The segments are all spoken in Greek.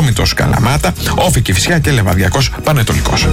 Ατρόμητος Καλαμάτα, Όφη Κηφισιά και Λεβαδιακός Πανετολικός.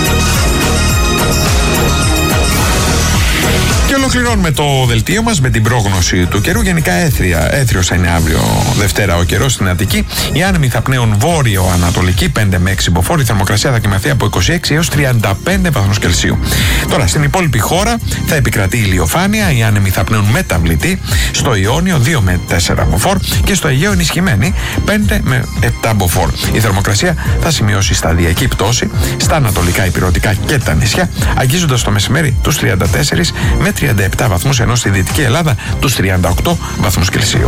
Και ολοκληρώνουμε το δελτίο μας με την πρόγνωση του καιρού. Γενικά έθριος θα είναι αύριο Δευτέρα ο καιρός στην Αττική. Οι άνεμοι θα πνέουν βόρειο-ανατολική 5 με 6 μποφόρ. Η θερμοκρασία θα κυμανθεί από 26 έως 35 βαθμούς Κελσίου. Τώρα στην υπόλοιπη χώρα θα επικρατεί ηλιοφάνεια. Οι άνεμοι θα πνέουν μεταβλητή. Στο Ιόνιο 2 με 4 μποφόρ και στο Αιγαίο ενισχυμένη 5 με 7 μποφόρ. Η θερμοκρασία θα σημειώσει σταδιακή πτώση στα ανατολικά ηπειρωτικά και τα νησιά, αγγίζοντας το μεσημέρι τους 34 με 37 βαθμούς, ενώ στη Δυτική Ελλάδα τους 38 βαθμούς Κελσίου.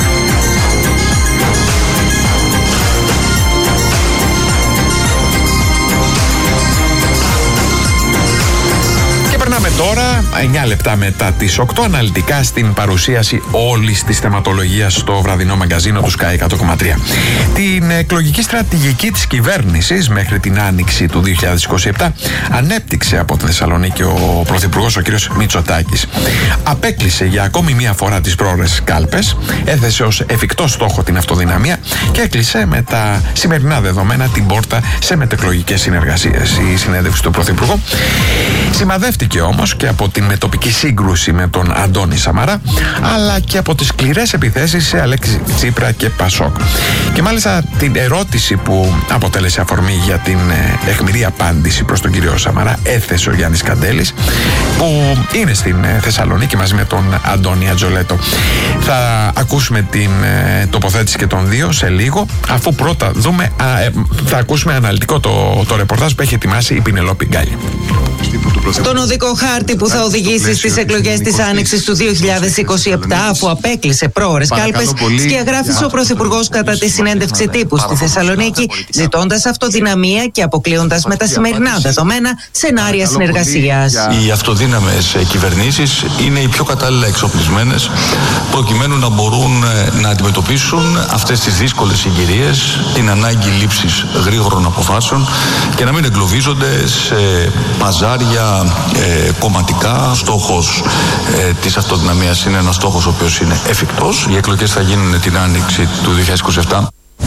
Περνάμε τώρα, 9 λεπτά μετά τις 8, αναλυτικά στην παρουσίαση όλης της θεματολογίας στο βραδινό μαγκαζίνο του Sky 100,3. Την εκλογική στρατηγική της κυβέρνησης μέχρι την άνοιξη του 2027 ανέπτυξε από τη Θεσσαλονίκη ο Πρωθυπουργός, ο κ. Μητσοτάκης. Απέκλεισε για ακόμη μία φορά τις πρόορες κάλπες, έθεσε ως εφικτό στόχο την αυτοδυναμία και έκλεισε με τα σημερινά δεδομένα την πόρτα σε μετεκλογικές συνεργασίες. Η συνέντευξη του Πρωθυπουργού σημαδεύτηκε όμως και από την μετοπική σύγκρουση με τον Αντώνη Σαμαρά, αλλά και από τις σκληρές επιθέσεις σε Αλέξη Τσίπρα και Πασόκ. Και μάλιστα την ερώτηση που αποτέλεσε αφορμή για την αιχμηρή απάντηση προς τον κύριο Σαμαρά έθεσε ο Γιάννης Καντέλης, που είναι στην Θεσσαλονίκη μαζί με τον Αντώνη Ατζολέτο. Θα ακούσουμε την τοποθέτηση και των δύο σε λίγο, αφού πρώτα θα ακούσουμε αναλυτικό το ρεπορτάζ που έχει ετοιμάσει η Πινελόπη Γκάλη. Τον οδικό χάρτη που θα οδηγήσει στις εκλογές της Άνοιξης του 2027, αφού απέκλεισε πρόορες κάλπες, σκιαγράφησε ο Πρωθυπουργός κατά τη συνέντευξη τύπου στη Θεσσαλονίκη, ζητώντας αυτοδυναμία και αποκλείοντας με τα σημερινά δεδομένα σενάρια συνεργασίας. Οι αυτοδύναμες κυβερνήσεις είναι οι πιο κατάλληλα εξοπλισμένες προκειμένου να μπορούν να αντιμετωπίσουν αυτές τις δύσκολες συγκυρίες, την ανάγκη λήψης γρήγορων αποφάσεων και να μην εγκλωβίζονται σε παζάρια κομματικά. Ο στόχος της αυτοδυναμίας είναι ένας στόχος ο οποίος είναι εφικτός. Οι εκλογές θα γίνουν την άνοιξη του 2027.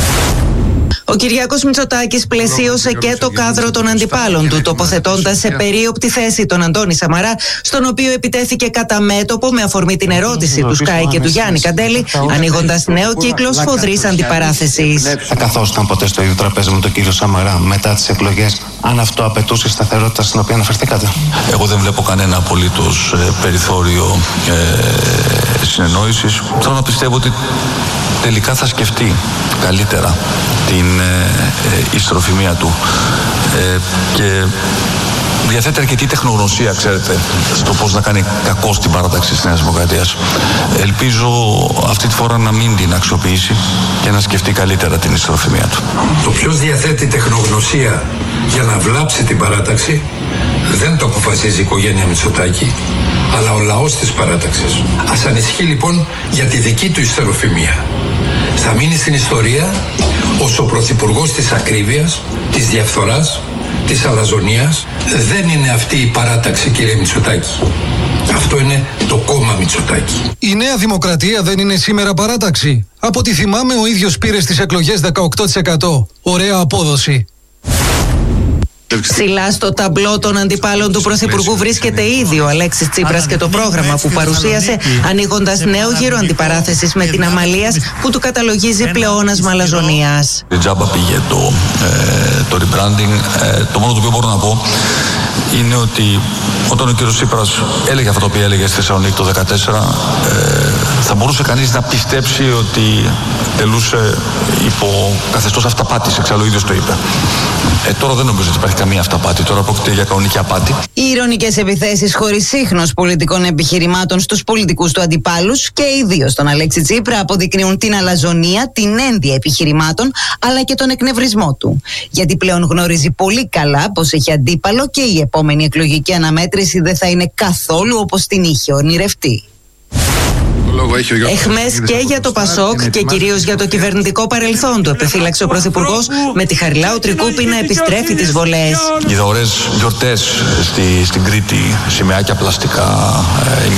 Ο Κυριάκος Μητσοτάκης πλαισίωσε και το κάδρο των αντιπάλων του, τοποθετώντας σε περίοπτη θέση τον Αντώνη Σαμαρά, στον οποίο επιτέθηκε κατά μέτωπο με αφορμή την ερώτηση του Sky και του Γιάννη Καντέλη, ανοίγοντας νέο κύκλο σφοδρής αντιπαράθεσης. Θα καθόσταν ποτέ στο ίδιο τραπέζι με τον κύριο Σαμαρά μετά τις εκλογές, αν αυτό απαιτούσε σταθερότητα στην οποία αναφερθήκατε? Εγώ δεν βλέπω κανένα απολύτως περιθώριο συνεννόησης. Θέλω να πιστεύω ότι τελικά θα σκεφτεί καλύτερα την ιστροφημία του και διαθέτει αρκετή τεχνογνωσία, ξέρετε, στο πώς να κάνει κακό στην παράταξη της Νέας Δημοκρατίας. Ελπίζω αυτή τη φορά να μην την αξιοποιήσει και να σκεφτεί καλύτερα την ιστροφημία του. Το ποιος διαθέτει τεχνογνωσία για να βλάψει την παράταξη δεν το αποφασίζει η οικογένεια Μητσοτάκη, αλλά ο λαός της παράταξης. Ας ανησυχεί λοιπόν για τη δική του ιστεροφημία. Θα μείνει στην ιστορία ως ο πρωθυπουργός της ακρίβειας, της διαφθοράς, της αλαζονίας. Δεν είναι αυτή η παράταξη, κύριε Μητσοτάκη. Αυτό είναι το κόμμα Μητσοτάκη. Η Νέα Δημοκρατία δεν είναι σήμερα παράταξη. Από ό,τι θυμάμαι ο ίδιος πήρε στις εκλογές 18%. Ωραία απόδοση. Ψηλά στο ταμπλό των αντιπάλων του Πρωθυπουργού βρίσκεται ήδη ο Αλέξης Τσίπρας και το πρόγραμμα που παρουσίασε, ανοίγοντας νέο γύρο αντιπαράθεσης με την Αμαλίας, που του καταλογίζει πλεόνασμα αλαζονίας. Η τζάμπα πήγε το rebranding. Το μόνο το οποίο μπορώ να πω είναι ότι όταν ο κ. Τσίπρας έλεγε αυτό το οποίο έλεγε στη Θεσσαλονίκη το 2014, θα μπορούσε κανείς να πιστέψει ότι τελούσε υπό καθεστώς αυταπάτης, εξάλλου ο ίδιος το είπε. Τώρα δεν νομίζω ότι υπάρχει καμία αυταπάτη, τώρα πρόκειται για κανονική απάτη. Οι ειρωνικές επιθέσεις χωρίς ίχνος πολιτικών επιχειρημάτων στους πολιτικούς του αντιπάλους και ιδίως τον Αλέξη Τσίπρα αποδεικνύουν την αλαζονία, την ένδια επιχειρημάτων, αλλά και τον εκνευρισμό του. Γιατί πλέον γνωρίζει πολύ καλά πως έχει αντίπαλο και η επόμενη εκλογική αναμέτρηση δεν θα είναι καθόλου όπως την είχε ονειρευτεί. Εχμές και για το Πασόκ και κυρίως για το κυβερνητικό παρελθόν του, επιφύλαξε ο Πρωθυπουργός, με τη Χαριλάου Τρικούπη να επιστρέφει τις βολές. Είδα ωραίες γιορτές στην Κρήτη, σημαίακια πλαστικά,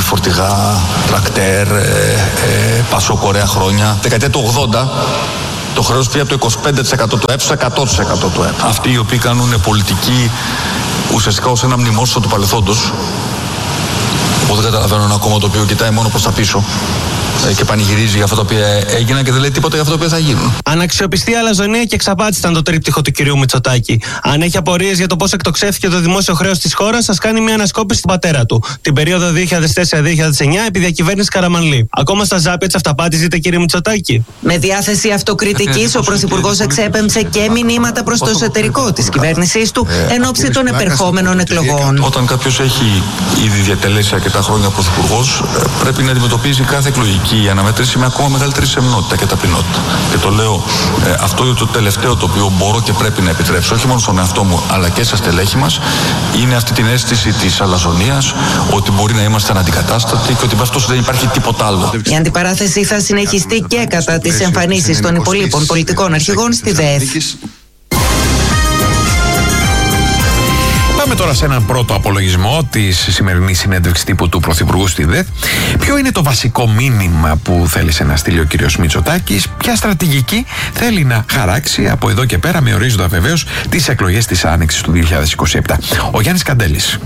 ηλιφορτηγά, τρακτέρ, Πασόκ, ωραία χρόνια. Δεκαετία του 80, το χρέος πήγε από το 25% του ΕΠ στο 100% του ΕΠ. Αυτοί οι οποίοι κάνουν πολιτική ουσιαστικά ως ένα μνημόσυνο του παρελθόντος, οπότε καταλαβαίνω ένα κόμμα το οποίο κοιτάει μόνο προς τα πίσω και πανηγυρίζει για αυτά τα οποία έγιναν και δεν λέει τίποτα για αυτά τα οποία θα γίνουν. Αναξιοπιστία, αλαζονία και εξαπάτηση ήταν το τρίπτυχο του κυρίου Μητσοτάκη. Αν έχει απορίες για το πώς εκτοξεύτηκε το δημόσιο χρέος της χώρας, σας κάνει μια ανασκόπηση του πατέρα του. Την περίοδο 2004-2009 επί διακυβέρνηση Καραμανλή. Ακόμα στα ζάπια της αυταπάτης ζείτε, κύριε Μητσοτάκη? Με διάθεση αυτοκριτικής, ο Πρωθυπουργός εξέπεμψε και μηνύματα προς το εσωτερικό της κυβέρνησής του εν ώψη των επερχόμενων εκλογών. Όταν κάποιος έχει ήδη διατελέσει αρκετά χρόνια πρωθυπουργός, πρέπει να αντιμετωπίζει κάθε εκλογική η αναμέτρηση με ακόμα μεγαλύτερη σεμνότητα και ταπεινότητα. Και το λέω, αυτό είναι το τελευταίο το οποίο μπορώ και πρέπει να επιτρέψω, όχι μόνο στον εαυτό μου, αλλά και στα στελέχη μας, είναι αυτή την αίσθηση της αλαζονίας, ότι μπορεί να είμαστε αναντικατάστατοι και ότι βαστός δεν υπάρχει τίποτα άλλο. Η αντιπαράθεση θα συνεχιστεί και κατά τις εμφανίσεις των υπολείπων πολιτικών αρχηγών στη ΔΕΘ. Πάμε τώρα σε έναν πρώτο απολογισμό της σημερινής συνέντευξης τύπου του Πρωθυπουργού στη ΔΕΘ. Ποιο είναι το βασικό μήνυμα που θέλησε να στείλει ο κύριος Μητσοτάκης, ποια στρατηγική θέλει να χαράξει από εδώ και πέρα, με ορίζοντα βεβαίως τις εκλογές της Άνοιξης του 2027. Ο Γιάννης Καντέλης.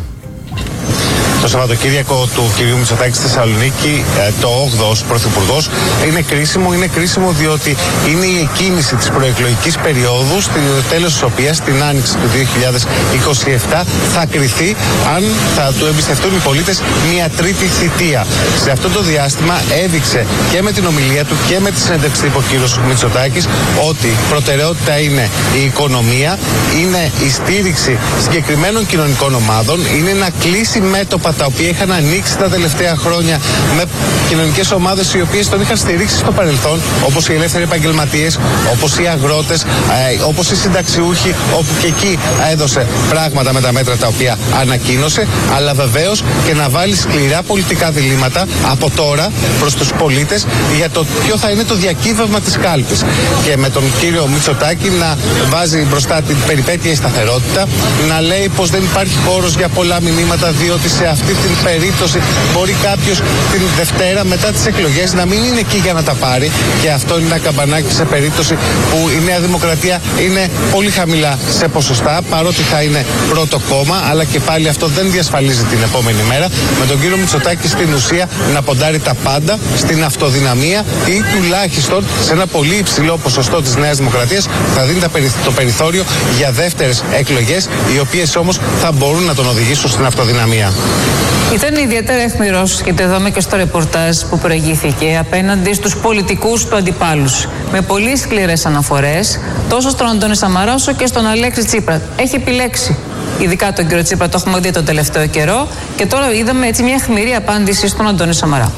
Το Σαββατοκύριακο του κυρίου Μητσοτάκη στη Θεσσαλονίκη, το 8ο ως πρωθυπουργός, είναι κρίσιμο διότι είναι η εκκίνηση της προεκλογικής περίοδου, στο τέλος της οποίας, στην Άνοιξη του 2027, θα κριθεί αν θα του εμπιστευτούν οι πολίτες μια τρίτη θητεία. Σε αυτό το διάστημα έδειξε και με την ομιλία του και με τη συνέντευξη τύπου ο κύριος Μητσοτάκης ότι προτεραιότητα είναι η οικονομία, είναι η στήριξη συγκεκριμένων κοινωνικών ομάδων, είναι να κλείσει μέτωπα τα οποία είχαν ανοίξει τα τελευταία χρόνια με κοινωνικές ομάδες οι οποίες τον είχαν στηρίξει στο παρελθόν, όπως οι ελεύθεροι επαγγελματίες, όπως οι αγρότες, όπως οι συνταξιούχοι, όπου και εκεί έδωσε πράγματα με τα μέτρα τα οποία ανακοίνωσε, αλλά βεβαίως και να βάλει σκληρά πολιτικά διλήμματα από τώρα προς τους πολίτες για το ποιο θα είναι το διακύβευμα της κάλπης. Και με τον κύριο Μητσοτάκη να βάζει μπροστά την περιπέτεια η σταθερότητα, να λέει πως δεν υπάρχει χώρος για πολλά μηνύματα, διότι σε αυτή την περίπτωση μπορεί κάποιος την Δευτέρα μετά τις εκλογές να μην είναι εκεί για να τα πάρει, και αυτό είναι ένα καμπανάκι σε περίπτωση που η Νέα Δημοκρατία είναι πολύ χαμηλά σε ποσοστά, παρότι θα είναι πρώτο κόμμα, αλλά και πάλι αυτό δεν διασφαλίζει την επόμενη μέρα. Με τον κύριο Μητσοτάκη στην ουσία να ποντάρει τα πάντα στην αυτοδυναμία ή τουλάχιστον σε ένα πολύ υψηλό ποσοστό της Νέας Δημοκρατίας θα δίνει το περιθώριο για δεύτερες εκλογές, οι οποίες όμως θα μπορούν να τον οδηγήσουν στην αυτοδυναμία. Ήταν ιδιαίτερα αιχμηρός, και το είδαμε και στο ρεπορτάζ που προηγήθηκε, απέναντι στους πολιτικούς του αντιπάλους. Με πολύ σκληρές αναφορές, τόσο στον Αντώνη Σαμαρά όσο και στον Αλέξη Τσίπρα. Έχει επιλέξει. Ειδικά τον κύριο Τσίπρα, το έχουμε δει τον τελευταίο καιρό, και τώρα είδαμε έτσι μια αιχμηρή απάντηση στον Αντώνη Σαμαρά.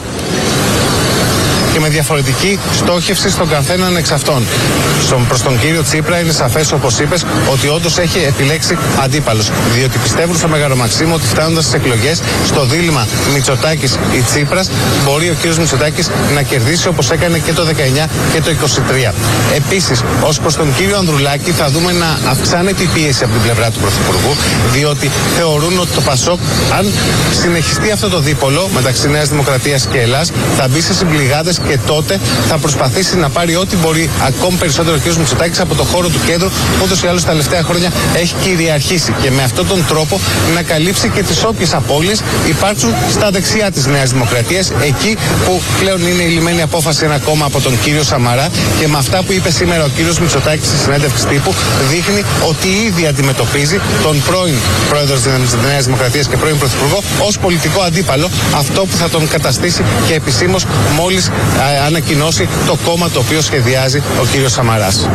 Και με διαφορετική στόχευση στον καθέναν εξ αυτών. Προς τον κύριο Τσίπρα είναι σαφές, όπως είπες, ότι όντως έχει επιλέξει αντίπαλος. Διότι πιστεύουν στο Μεγαλομαξίμου ότι φτάνοντας στις εκλογές, στο δίλημμα Μητσοτάκης ή Τσίπρας, μπορεί ο κύριος Μητσοτάκης να κερδίσει όπως έκανε και το 19 και το 23. Επίσης, ως προς τον κύριο Ανδρουλάκη, θα δούμε να αυξάνεται η πίεση από την πλευρά του Πρωθυπουργού, διότι θεωρούν ότι το ΠΑΣΟΚ, αν συνεχιστεί αυτό το δίπολο μεταξύ Νέας Δημοκρατίας και Ελλάς, θα μπει σε συμπληγάδες, και τότε θα προσπαθήσει να πάρει ό,τι μπορεί ακόμη περισσότερο ο κ. Μητσοτάκης από το χώρο του κέντρου, που ούτως ή άλλως τα τελευταία χρόνια έχει κυριαρχήσει, και με αυτόν τον τρόπο να καλύψει και τις όποιες απώλειες υπάρξουν στα δεξιά της Νέας Δημοκρατίας, εκεί που πλέον είναι η λυμμένη απόφαση ένα κόμμα από τον κύριο Σαμαρά. Και με αυτά που είπε σήμερα ο κ. Μητσοτάκης στη συνέντευξη τύπου, δείχνει ότι ήδη αντιμετωπίζει τον πρώην πρόεδρο της Νέας Δημοκρατίας και πρώην πρωθυπουργό ως πολιτικό αντίπαλο, αυτό που θα τον καταστήσει και επισήμως μόλις ανακοινώσει το κόμμα το οποίο σχεδιάζει ο κύριος Σαμαράς.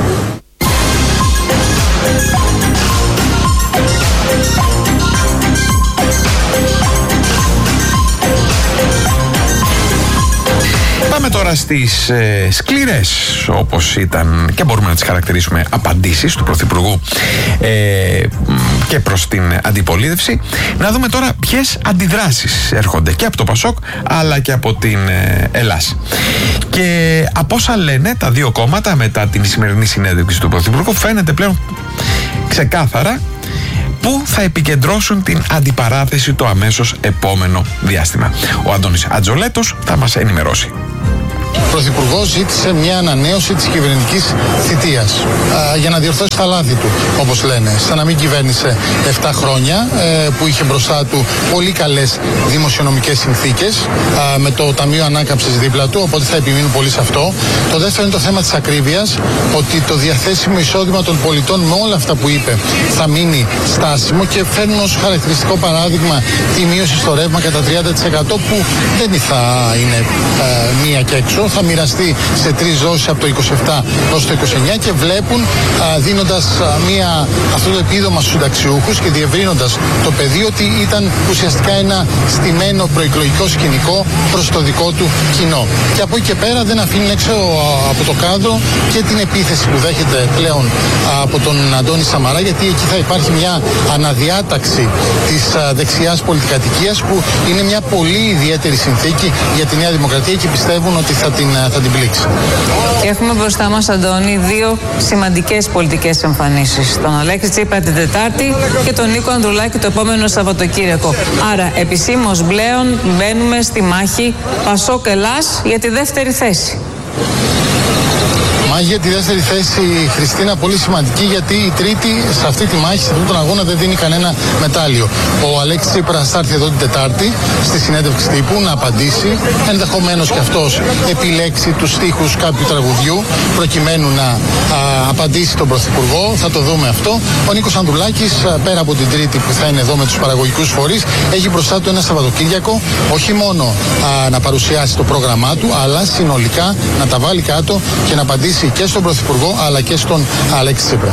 Πάμε τώρα στις σκληρές, όπως ήταν και μπορούμε να τις χαρακτηρίσουμε, απαντήσεις του Πρωθυπουργού και προς την αντιπολίτευση. Να δούμε τώρα ποιες αντιδράσεις έρχονται και από το ΠΑΣΟΚ αλλά και από την Ελλάς. Και από όσα λένε τα δύο κόμματα μετά την σημερινή συνέντευξη του Πρωθυπουργού, φαίνεται πλέον ξεκάθαρα που θα επικεντρώσουν την αντιπαράθεση το αμέσως επόμενο διάστημα. Ο Αντώνης Ατζολέτος θα μας ενημερώσει. Ο Πρωθυπουργός ζήτησε μια ανανέωση της κυβερνητικής θητείας για να διορθώσει τα λάθη του, όπως λένε. Σαν να μην κυβέρνησε 7 χρόνια, που είχε μπροστά του πολύ καλές δημοσιονομικές συνθήκες, με το Ταμείο Ανάκαμψης δίπλα του, οπότε θα επιμείνουν πολύ σε αυτό. Το δεύτερο είναι το θέμα της ακρίβειας, ότι το διαθέσιμο εισόδημα των πολιτών με όλα αυτά που είπε θα μείνει στάσιμο, και φέρνουν ως χαρακτηριστικό παράδειγμα τη μείωση στο ρεύμα κατά 30%, που δεν θα είναι μία και έξω, θα μοιραστεί σε 3 δόσεις από το 27 προς το 29, και βλέπουν, δίνοντας αυτό το επίδομα στους συνταξιούχους και διευρύνοντας το πεδίο, ότι ήταν ουσιαστικά ένα στημένο προεκλογικό σκηνικό προς το δικό του κοινό. Και από εκεί και πέρα δεν αφήνουν έξω από το κάδρο και την επίθεση που δέχεται πλέον από τον Αντώνη Σαμαρά, γιατί εκεί θα υπάρχει μια αναδιάταξη της δεξιάς πολιτικατοικίας, που είναι μια πολύ ιδιαίτερη συνθήκη για τη Νέα Δημοκρατία, και πιστεύουν ότι θα την πλήξει. Έχουμε μπροστά μας, Αντώνη, 2 σημαντικές πολιτικές εμφανίσεις. Τον Αλέξη Τσίπρα την Τετάρτη και τον Νίκο Ανδρουλάκη το επόμενο Σαββατοκύριακο. Άρα επισήμως πλέον μπαίνουμε στη μάχη Πασόκ Ελλάς για τη δεύτερη θέση. Μάχη για τη δεύτερη θέση, Χριστίνα, πολύ σημαντική, γιατί η τρίτη σε αυτή τη μάχη, σε αυτόν τον αγώνα, δεν δίνει κανένα μετάλλιο. Ο Αλέξης Τσίπρας θα έρθει εδώ την Τετάρτη στη συνέντευξη τύπου να απαντήσει. Ενδεχομένως και αυτός επιλέξει τους στίχους κάποιου τραγουδιού προκειμένου να απαντήσει τον Πρωθυπουργό. Θα το δούμε αυτό. Ο Νίκος Ανδρουλάκης, πέρα από την Τρίτη που θα είναι εδώ με τους παραγωγικούς φορείς, έχει μπροστά του ένα Σαββατοκύριακο όχι μόνο να παρουσιάσει το πρόγραμμά του, αλλά συνολικά να τα βάλει κάτω και να απαντήσει και στον Πρωθυπουργό αλλά και στον Αλέξη Τσίπρα.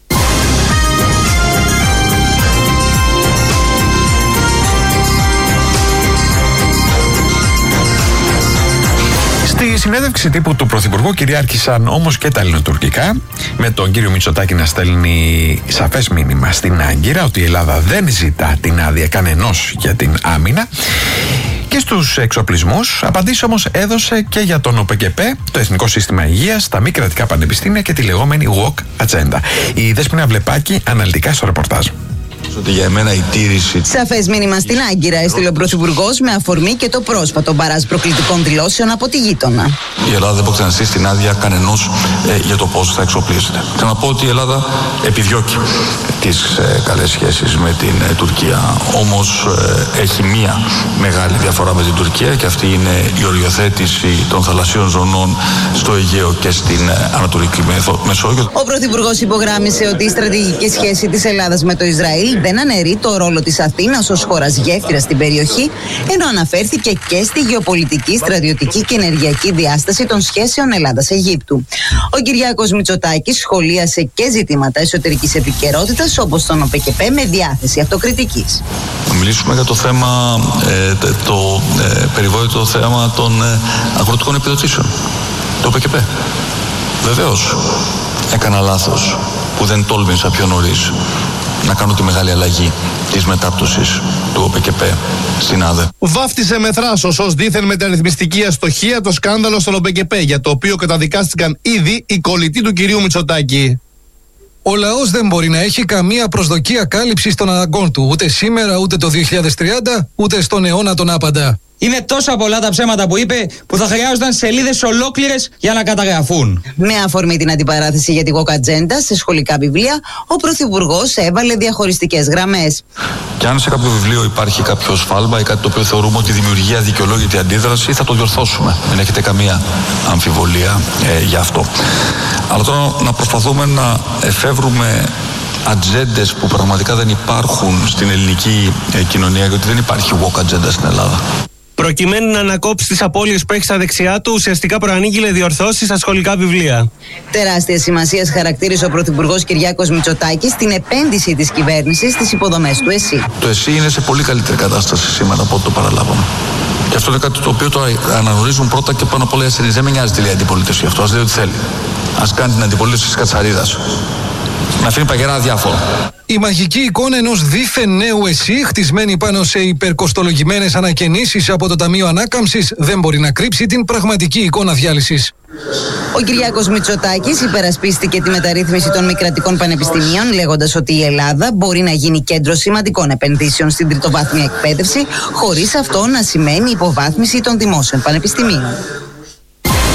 Στη συνέντευξη τύπου του Πρωθυπουργού κυριάρχησαν όμως και τα ελληνοτουρκικά, με τον κύριο Μητσοτάκη να στέλνει σαφές μήνυμα στην Άγκυρα ότι η Ελλάδα δεν ζητά την άδεια κανενός για την άμυνα. Και στους εξοπλισμούς, απαντήσεις όμως έδωσε και για τον ΟΠΚΠ, το Εθνικό Σύστημα Υγείας, τα μη κρατικά πανεπιστήμια και τη λεγόμενη WOK Agenda. Η Δέσποινα Βλεπάκη αναλυτικά στο ρεπορτάζ. Ότι για εμένα η τήρηση. Σαφές μήνυμα στην Άγκυρα έστειλε ο Πρωθυπουργός με αφορμή και το πρόσφατο μπαράζ προκλητικών δηλώσεων από τη γείτονα. Η Ελλάδα δεν μπορεί να στήσει την άδεια κανενός για το πώς θα εξοπλίζεται. Θέλω να πω ότι η Ελλάδα επιδιώκει τις καλές σχέσεις με την Τουρκία. Όμως έχει μία μεγάλη διαφορά με την Τουρκία, και αυτή είναι η οριοθέτηση των θαλασσίων ζωνών στο Αιγαίο και στην Ανατολική Μεσόγειο. Ο Πρωθυπουργός υπογράμμισε ότι η στρατηγική σχέση της Ελλάδας με το Ισραήλ δεν αναιρεί το ρόλο της Αθήνας ως χώρας γέφυρας στην περιοχή, ενώ αναφέρθηκε και στη γεωπολιτική, στρατιωτική και ενεργειακή διάσταση των σχέσεων Ελλάδας-Αιγύπτου. Ο Κυριάκος Μητσοτάκης σχολίασε και ζητήματα εσωτερικής επικαιρότητας, όπως τον ΟΠΚΠ, με διάθεση αυτοκριτικής. Να μιλήσουμε για το θέμα, το περιβόητο θέμα των αγροτικών επιδοτήσεων. Το ΟΠΚΠ. Βεβαίως έκανα λάθος που δεν τόλμησα πιο νωρίς να κάνω τη μεγάλη αλλαγή της μετάπτωσης του ΟΠΚΠ στην ΑΔΕ. Βάφτισε με θράσος ως δίθεν μεταρρυθμιστική αστοχία το σκάνδαλο στον ΟΠΚΠ, για το οποίο καταδικάστηκαν ήδη οι κολλητοί του κυρίου Μητσοτάκη. Ο λαός δεν μπορεί να έχει καμία προσδοκία κάλυψης των αναγκών του, ούτε σήμερα, ούτε το 2030, ούτε στον αιώνα τον άπαντα. Είναι τόσα πολλά τα ψέματα που είπε που θα χρειάζονταν σελίδες ολόκληρες για να καταγραφούν. Με αφορμή την αντιπαράθεση για τη WOK Agenda σε σχολικά βιβλία, ο Πρωθυπουργός έβαλε διαχωριστικές γραμμές. Και αν σε κάποιο βιβλίο υπάρχει κάποιο σφάλμα ή κάτι το οποίο θεωρούμε ότι δημιουργεί αδικαιολόγητη αντίδραση, θα το διορθώσουμε. Δεν έχετε καμία αμφιβολία για αυτό. Αλλά τώρα να προσπαθούμε να εφεύρουμε ατζέντες που πραγματικά δεν υπάρχουν στην ελληνική κοινωνία, γιατί δεν υπάρχει WOK Agenda στην Ελλάδα. Προκειμένου να ανακόψει τις απώλειες που έχει στα δεξιά του, ουσιαστικά προανήγγειλε διορθώσεις στα σχολικά βιβλία. Τεράστια σημασία χαρακτήρισε ο Πρωθυπουργός Κυριάκος Μητσοτάκης στην επένδυση της κυβέρνησης στις υποδομές του ΕΣΥ. Το ΕΣΥ είναι σε πολύ καλύτερη κατάσταση σήμερα από ό,τι το παραλάβαμε. Και αυτό είναι κάτι το οποίο τώρα αναγνωρίζουν πρώτα και πάνω απ' όλα οι ασθενείς. Δεν με νοιάζει τη λέει αντιπολίτευση αυτό. Ας λέει ό,τι θέλει. Ας κάνει την αντιπολίτευση της Κατσαρίδας. Να αφήνει παγερά αδιάφορο. Η μαγική εικόνα ενός δίθεν νέου ΕΣΥ, χτισμένη πάνω σε υπερκοστολογημένες ανακαινήσεις από το Ταμείο Ανάκαμψης, δεν μπορεί να κρύψει την πραγματική εικόνα διάλυσης. Ο Κυριάκος Μητσοτάκης υπερασπίστηκε τη μεταρρύθμιση των μη κρατικών πανεπιστημίων, λέγοντας ότι η Ελλάδα μπορεί να γίνει κέντρο σημαντικών επενδύσεων στην τριτοβάθμια εκπαίδευση, χωρίς αυτό να σημαίνει υποβάθμιση των δημόσιων πανεπιστημίων.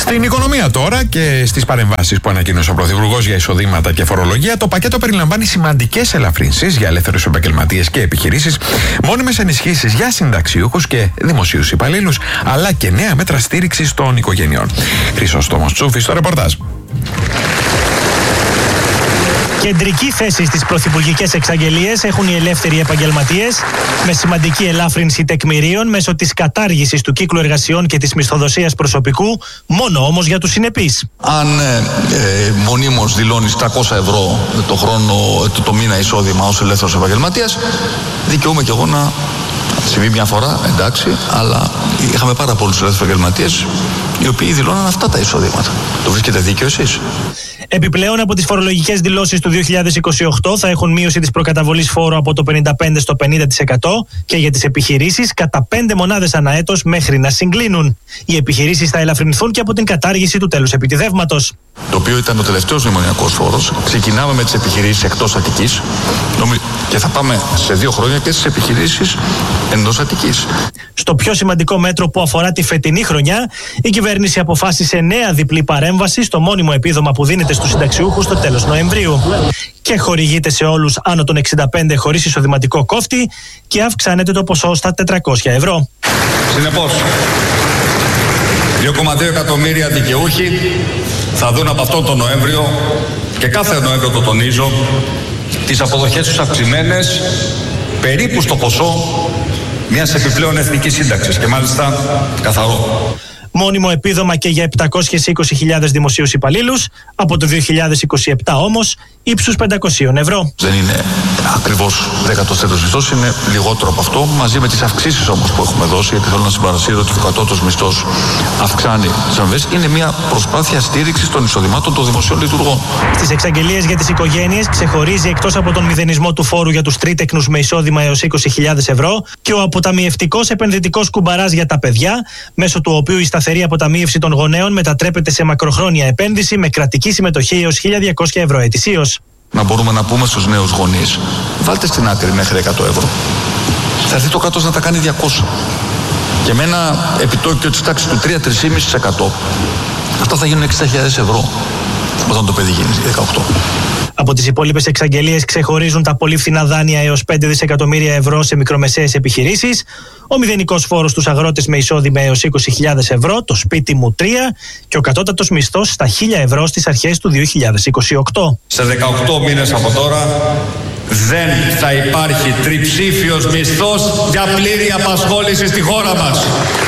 Στην οικονομία τώρα και στις παρεμβάσεις που ανακοίνωσε ο Πρωθυπουργός για εισοδήματα και φορολογία, το πακέτο περιλαμβάνει σημαντικές ελαφρύνσεις για ελεύθερους επαγγελματίες και επιχειρήσεις, μόνιμες ενισχύσεις για συνταξιούχους και δημοσίους υπαλλήλους, αλλά και νέα μέτρα στήριξης των οικογενειών. Χρυσόστομος Τσούφης στο ρεπορτάζ. Κεντρική θέση στις πρωθυπουργικές εξαγγελίες έχουν οι ελεύθεροι επαγγελματίες, με σημαντική ελάφρυνση τεκμηρίων μέσω της κατάργησης του κύκλου εργασιών και της μισθοδοσίας προσωπικού, μόνο όμως για τους συνεπείς. Αν μονίμως δηλώνεις 300 ευρώ το μήνα εισόδημα ως ελεύθερος επαγγελματίας, δικαιούμαι κι εγώ να συμβεί μια φορά, εντάξει, αλλά είχαμε πάρα πολλούς ελεύθερους επαγγελματίες οι οποίοι δηλώναν αυτά τα εισοδήματα. Το βρίσκετε δίκαιο εσείς? Επιπλέον, από τις φορολογικές δηλώσεις του 2028 θα έχουν μείωση της προκαταβολής φόρου από το 55% στο 50% και για τις επιχειρήσεις κατά 5 μονάδες ανά έτος μέχρι να συγκλίνουν. Οι επιχειρήσεις θα ελαφρυνθούν και από την κατάργηση του τέλους επιτιδεύματος. Το οποίο ήταν ο τελευταίος μνημονιακός φόρος. Ξεκινάμε με τις επιχειρήσεις εκτός Αττικής και θα πάμε σε 2 χρόνια και στις επιχειρήσεις εντός Αττικής. Στο πιο σημαντικό μέτρο που αφορά τη φετινή χρονιά, η κυβέρνηση αποφάσισε νέα διπλή παρέμβαση στο μόνιμο επίδομα που δίνεται στους συνταξιούχους στο τέλος Νοεμβρίου. Και χορηγείται σε όλους άνω των 65 χωρίς εισοδηματικό κόφτη και αυξάνεται το ποσό στα 400 ευρώ. Συνεπώς, 2,2 εκατομμύρια δικαιούχοι θα δουν από αυτόν τον Νοέμβριο, και κάθε Νοέμβριο το τονίζω, τις αποδοχές τους αυξημένες περίπου στο ποσό μιας επιπλέον εθνικής σύνταξης και μάλιστα καθαρό. Μόνιμο επίδομα και για 720.000 δημοσίους υπαλλήλους, από το 2027 όμως ύψους 500 ευρώ. Δεν είναι ακριβώς 13ος μισθός, είναι λιγότερο από αυτό, μαζί με τις αυξήσεις όμως που έχουμε δώσει, γιατί θέλω να συμπαρασύρω ότι ο κατώτατος μισθός αυξάνει τις αμοιβές. Είναι μια προσπάθεια στήριξης των εισοδημάτων των δημοσίων λειτουργών. Στις εξαγγελίες για τις οικογένειες ξεχωρίζει, εκτός από τον μηδενισμό του φόρου για τους τρίτεκνους με εισόδημα έως 20.000 ευρώ, και ο αποταμιευτικός επενδυτικός κουμπαράς για τα παιδιά, μέσω του οποίου η σταθερή αποταμίευση των γονέων μετατρέπεται σε μακροχρόνια επένδυση με κρατική συμμετοχή έως 1.200 ευρώ ετησίως. Να μπορούμε να πούμε στους νέους γονείς, βάλτε στην άκρη μέχρι 100 ευρώ. Θα έρθει το κράτος να τα κάνει 200. Και με ένα επιτόκιο της τάξης του 3-3,5%, αυτά θα γίνουν 60.000 ευρώ όταν το παιδί γίνει 18. Από τις υπόλοιπες εξαγγελίες ξεχωρίζουν τα πολύ φθηνά δάνεια έως 5 δισεκατομμύρια ευρώ σε μικρομεσαίες επιχειρήσεις, ο μηδενικός φόρος στους αγρότες με εισόδημα έως 20.000 ευρώ, το σπίτι μου 3, και ο κατώτατος μισθός στα 1.000 ευρώ στις αρχές του 2028. Σε 18 μήνες από τώρα δεν θα υπάρχει τριψήφιος μισθός για πλήρη απασχόληση στη χώρα μας.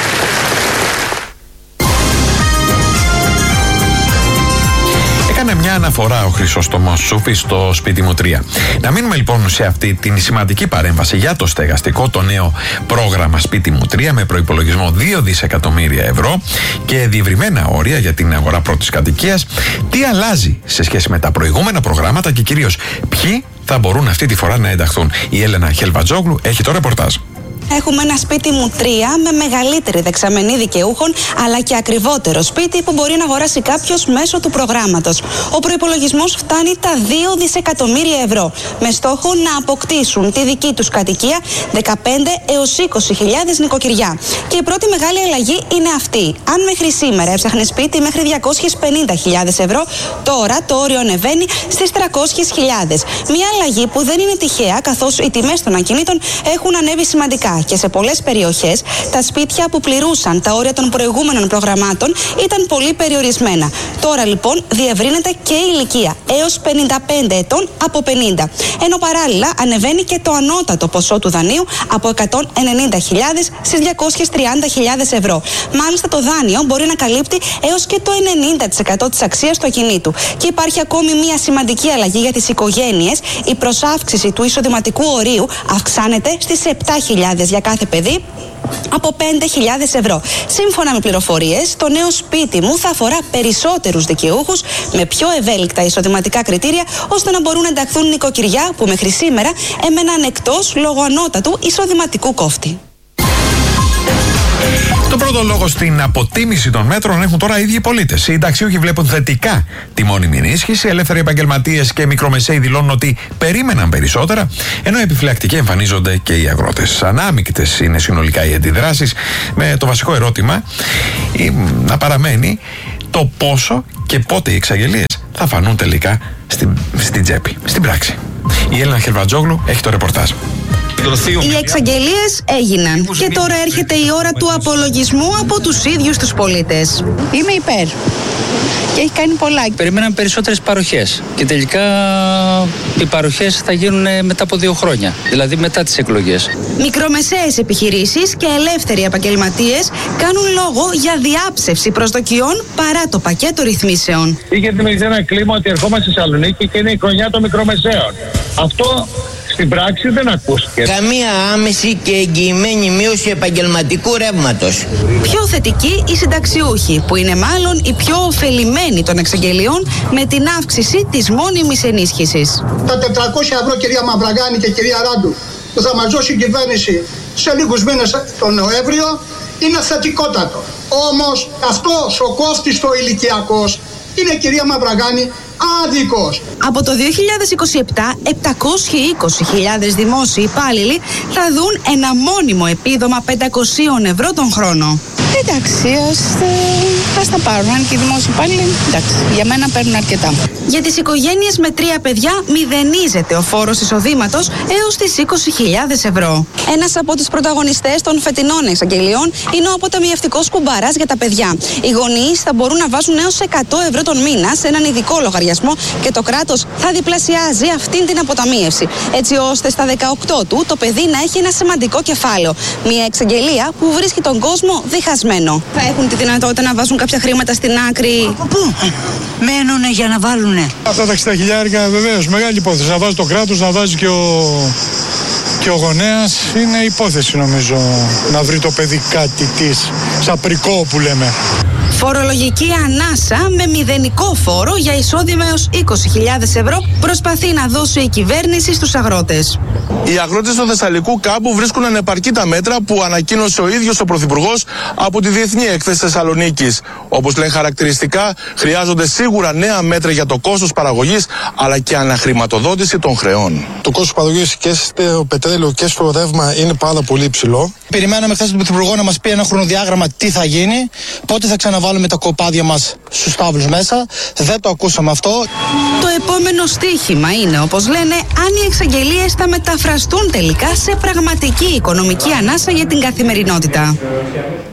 Έκανε μια αναφορά ο Χρυσόστομος Τσούφης στο σπίτι μου 3. Να μείνουμε λοιπόν σε αυτή την σημαντική παρέμβαση για το στεγαστικό, το νέο πρόγραμμα σπίτι μου 3 με προϋπολογισμό 2 δισεκατομμύρια ευρώ και διευρυμένα όρια για την αγορά πρώτης κατοικίας. Τι αλλάζει σε σχέση με τα προηγούμενα προγράμματα και κυρίως ποιοι θα μπορούν αυτή τη φορά να ενταχθούν? Η Έλενα Χελβατζόγλου έχει το ρεπορτάζ. Έχουμε ένα σπίτι μου 3 με μεγαλύτερη δεξαμενή δικαιούχων, αλλά και ακριβότερο σπίτι που μπορεί να αγοράσει κάποιος μέσω του προγράμματος. Ο προϋπολογισμός φτάνει τα 2 δισεκατομμύρια ευρώ, με στόχο να αποκτήσουν τη δική τους κατοικία 15 έως 20.000 νοικοκυριά. Και η πρώτη μεγάλη αλλαγή είναι αυτή. Αν μέχρι σήμερα έψαχνε σπίτι μέχρι 250.000 ευρώ, τώρα το όριο ανεβαίνει στις 300.000. Μια αλλαγή που δεν είναι τυχαία, καθώς οι τιμές των ακινήτων έχουν ανέβει σημαντικά. Και σε πολλές περιοχές τα σπίτια που πληρούσαν τα όρια των προηγούμενων προγραμμάτων ήταν πολύ περιορισμένα. Τώρα λοιπόν διευρύνεται και η ηλικία έως 55 ετών από 50. Ενώ παράλληλα ανεβαίνει και το ανώτατο ποσό του δανείου από 190.000 στις 230.000 ευρώ. Μάλιστα το δάνειο μπορεί να καλύπτει έως και το 90% της αξίας του ακινήτου. Και υπάρχει ακόμη μια σημαντική αλλαγή για τις οικογένειες. Η προσάυξηση του εισοδηματικού ορίου αυξάνεται στις 7.000 για κάθε παιδί από 5.000 ευρώ. Σύμφωνα με πληροφορίες, το νέο σπίτι μου θα αφορά περισσότερους δικαιούχους με πιο ευέλικτα εισοδηματικά κριτήρια, ώστε να μπορούν να ενταχθούν νοικοκυριά που μέχρι σήμερα έμεναν εκτός λόγω ανώτατου εισοδηματικού κόφτη. Το πρώτο λόγο στην αποτίμηση των μέτρων έχουν τώρα οι ίδιοι πολίτες. Οι συνταξιούχοι βλέπουν θετικά τη μόνιμη ενίσχυση, ελεύθεροι επαγγελματίες και μικρομεσαίοι δηλώνουν ότι περίμεναν περισσότερα, ενώ επιφυλακτικοί εμφανίζονται και οι αγρότες. Ανάμεικτες είναι συνολικά οι αντιδράσεις, με το βασικό ερώτημα να παραμένει το πόσο και πότε οι εξαγγελίες θα φανούν τελικά στην τσέπη, στην πράξη. Η Έλληνα Χερβατζόγλου έχει το ρεπορτάζ. Οι εξαγγελίες έγιναν και τώρα έρχεται η ώρα του απολογισμού από τους ίδιους τους πολίτες. Είμαι υπέρ και έχει κάνει πολλά. Περιμέναμε περισσότερες παροχές και τελικά οι παροχές θα γίνουν μετά από 2 χρόνια, δηλαδή μετά τις εκλογές. Μικρομεσαίες επιχειρήσεις και ελεύθεροι επαγγελματίες κάνουν λόγο για διάψευση προσδοκιών παρά το πακέτο ρυθμίσεων. Είχε δημιουργηθεί ένα κλίμα ότι ερχόμαστε στη Θεσσαλονίκη και είναι η χρονιά των μικρομεσαίων. Αυτό στην πράξη δεν ακούστηκε. Καμία άμεση και εγγυημένη μείωση επαγγελματικού ρεύματος. Πιο θετικοί οι συνταξιούχοι, που είναι μάλλον οι πιο ωφελημένοι των εξαγγελιών με την αύξηση της μόνιμης ενίσχυσης. Τα 400 ευρώ, κυρία Μαυραγάνη και κυρία Ράντου, που θα μας δώσει η κυβέρνηση σε λίγους μήνες τον Νοέμβριο, είναι θετικότατο. Όμως αυτός ο κόφτης το ηλικιακός είναι, κυρία Μαυραγάνη, άδικος. Από το 2027, 720.000 δημόσιοι υπάλληλοι θα δουν ένα μόνιμο επίδομα 500 ευρώ τον χρόνο. Εντάξει, ας τα πάρουν. Αν και οι δημόσιοι υπάλληλοι, εντάξει, για μένα παίρνουν αρκετά. Για τις οικογένειες με 3 παιδιά μηδενίζεται ο φόρος εισοδήματος έως τις 20.000 ευρώ. Ένας από τους πρωταγωνιστές των φετινών εξαγγελιών είναι ο αποταμιευτικός κουμπαράς για τα παιδιά. Οι γονείς θα μπορούν να βάζουν έως 100 ευρώ τον μήνα σε έναν ειδικό λογαριασμό και το κράτος θα διπλασιάζει αυτήν την αποταμίευση, έτσι ώστε στα 18 του το παιδί να έχει ένα σημαντικό κεφάλαιο. Μια εξαγγελία που βρίσκει τον κόσμο διχασμένο. Θα έχουν τη δυνατότητα να βάζουν κάποια χρήματα στην άκρη. Πού μένουνε για να βάλουνε? Αυτά τα 60.000 βεβαίως, μεγάλη υπόθεση. Να βάζει το κράτος, να βάζει και ο γονέας. Είναι υπόθεση, νομίζω, να βρει το παιδί κάτι της σαπρικό που λέμε. Φορολογική ανάσα με μηδενικό φόρο για εισόδημα έως 20.000 ευρώ προσπαθεί να δώσει η κυβέρνηση στους αγρότες. Οι αγρότες του Θεσσαλικού κάμπου βρίσκουν ανεπαρκή τα μέτρα που ανακοίνωσε ο ίδιος ο Πρωθυπουργός από τη Διεθνή Έκθεση Θεσσαλονίκης. Όπως λένε χαρακτηριστικά, χρειάζονται σίγουρα νέα μέτρα για το κόστος παραγωγής αλλά και αναχρηματοδότηση των χρεών. Το κόστος παραγωγής και στο πετρέλαιο και στο ρεύμα είναι πάρα πολύ υψηλό. Περιμέναμε χθες τον Πρωθυπουργό να μας πει ένα χρονοδιάγραμμα τι θα γίνει, πότε θα ξαναβάλουμε τα κοπάδια μας στους τάβλους μέσα. Δεν το ακούσαμε αυτό. Το επόμενο στίχημα είναι, όπως λένε, αν οι εξαγγελίες θα μεταφραστούν τελικά σε πραγματική οικονομική ανάσα για την καθημερινότητα.